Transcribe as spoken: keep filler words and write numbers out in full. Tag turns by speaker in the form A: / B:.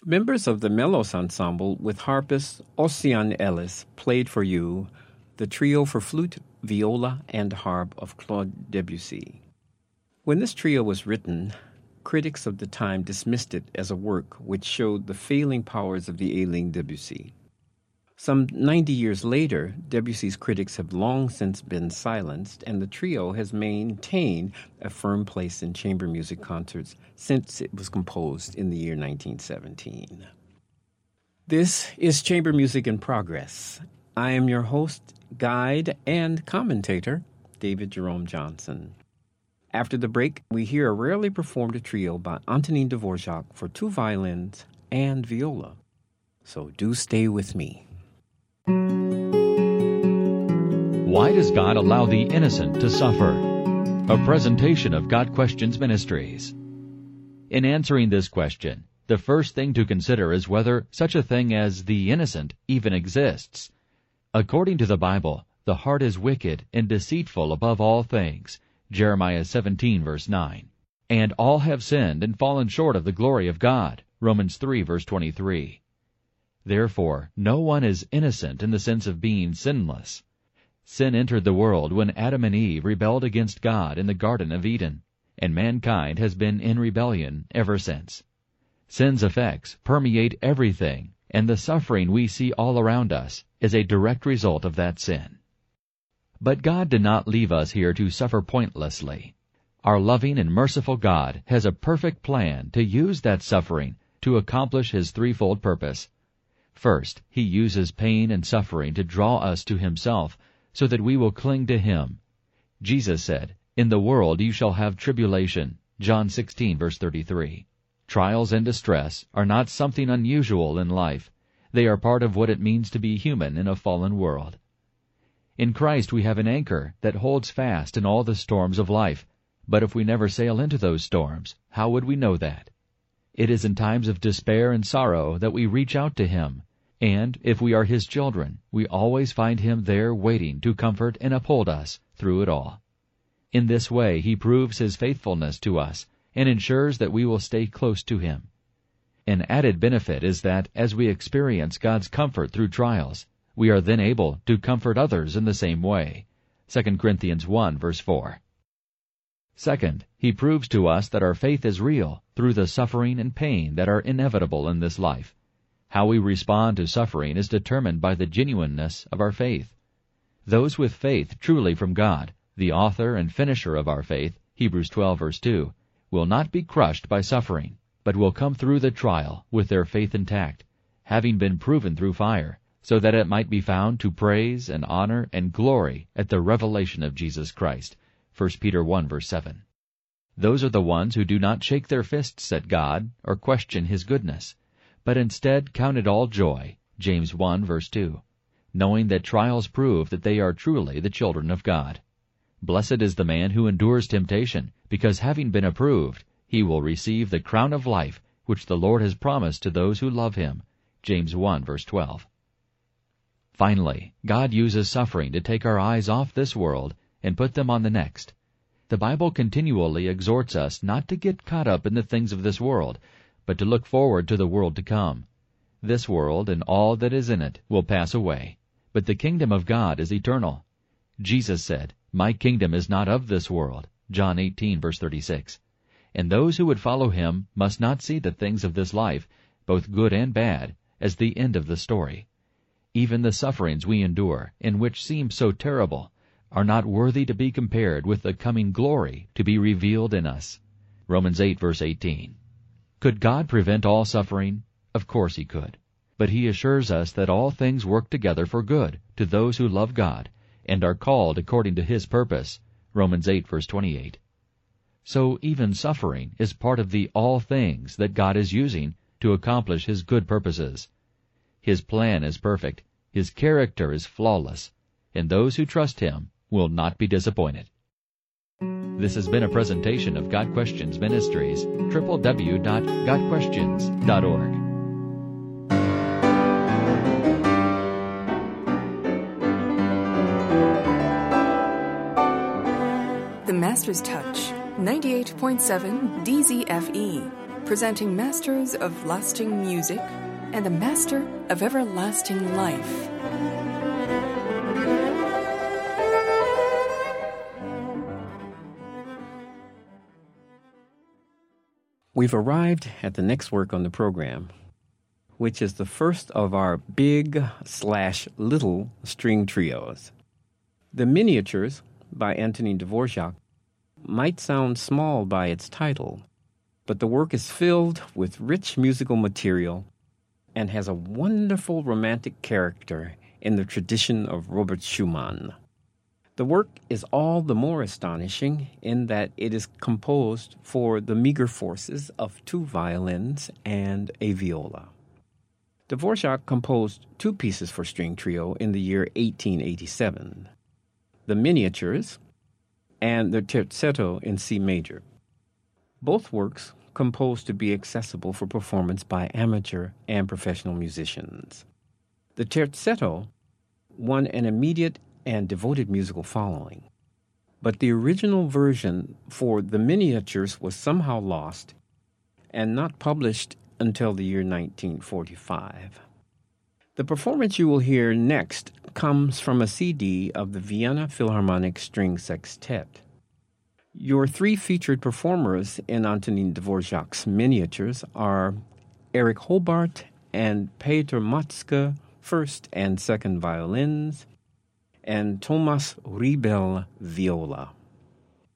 A: Members of the Melos Ensemble with harpist Ossian Ellis played for you the trio for flute, viola, and harp of Claude Debussy. When this trio was written, critics of the time dismissed it as a work which showed the failing powers of the ailing Debussy. Some ninety years later, Debussy's critics have long since been silenced, and the trio has maintained a firm place in chamber music concerts since it was composed in the year nineteen seventeen. This is Chamber Music in Progress. I am your host, guide, and commentator, David Jerome Johnson. After the break, we hear a rarely performed trio by Antonin Dvorak for two violins and viola. So do stay with me.
B: Why does God allow the innocent to suffer? A presentation of God Questions Ministries. In answering this question, the first thing to consider is whether such a thing as the innocent even exists. According to the Bible, the heart is wicked and deceitful above all things, Jeremiah seventeen, verse nine. And all have sinned and fallen short of the glory of God, Romans three, verse twenty-three. Therefore, no one is innocent in the sense of being sinless. Sin entered the world when Adam and Eve rebelled against God in the Garden of Eden, and mankind has been in rebellion ever since. Sin's effects permeate everything, and the suffering we see all around us is a direct result of that sin. But God did not leave us here to suffer pointlessly. Our loving and merciful God has a perfect plan to use that suffering to accomplish His threefold purpose. First, He uses pain and suffering to draw us to Himself so that we will cling to Him. Jesus said, "In the world you shall have tribulation," John sixteen, verse thirty-three. Trials and distress are not something unusual in life. They are part of what it means to be human in a fallen world. In Christ we have an anchor that holds fast in all the storms of life. But if we never sail into those storms, how would we know that? It is in times of despair and sorrow that we reach out to Him, and if we are His children, we always find Him there waiting to comfort and uphold us through it all. In this way He proves His faithfulness to us and ensures that we will stay close to Him. An added benefit is that as we experience God's comfort through trials, we are then able to comfort others in the same way. Second Corinthians one, verse four. Second, He proves to us that our faith is real through the suffering and pain that are inevitable in this life. How we respond to suffering is determined by the genuineness of our faith. Those with faith truly from God, the author and finisher of our faith, Hebrews twelve, verse two, will not be crushed by suffering, but will come through the trial with their faith intact, having been proven through fire, so that it might be found to praise and honor and glory at the revelation of Jesus Christ. First Peter one, verse seven. Those are the ones who do not shake their fists at God or question His goodness, but instead count it all joy, James one, verse two, knowing that trials prove that they are truly the children of God. Blessed is the man who endures temptation, because having been approved, he will receive the crown of life which the Lord has promised to those who love Him, James one, verse twelve. Finally, God uses suffering to take our eyes off this world and put them on the next. The Bible continually exhorts us not to get caught up in the things of this world, but to look forward to the world to come. This world and all that is in it will pass away, but the kingdom of God is eternal. Jesus said, "My kingdom is not of this world," John eighteen, verse thirty-six. And those who would follow Him must not see the things of this life, both good and bad, as the end of the story. Even the sufferings we endure, and which seem so terrible, are not worthy to be compared with the coming glory to be revealed in us. Romans eight, verse eighteen. Could God prevent all suffering? Of course He could. But He assures us that all things work together for good to those who love God and are called according to His purpose. Romans eight, verse twenty-eight. So even suffering is part of the all things that God is using to accomplish His good purposes. His plan is perfect, His character is flawless, and those who trust Him will not be disappointed. This has been a presentation of God Questions Ministries, w w w dot god questions dot org.
C: The Master's Touch, ninety-eight point seven D Z F E, presenting masters of lasting music and the master of everlasting life.
A: We've arrived at the next work on the program, which is the first of our big slash little string trios. The Miniatures by Antonin Dvorak might sound small by its title, but the work is filled with rich musical material and has a wonderful romantic character in the tradition of Robert Schumann. The work is all the more astonishing in that it is composed for the meager forces of two violins and a viola. Dvorak composed two pieces for string trio in the year eighteen eighty-seven, the Miniatures and the Terzetto in C major. Both works composed to be accessible for performance by amateur and professional musicians. The Terzetto won an immediate and devoted musical following, but the original version for the Miniatures was somehow lost and not published until the year nineteen forty-five. The performance you will hear next comes from a C D of the Vienna Philharmonic String Sextet. Your three featured performers in Antonin Dvorak's Miniatures are Eric Hobart and Peter Matzke, first and second violins, and Thomas Riebel, viola.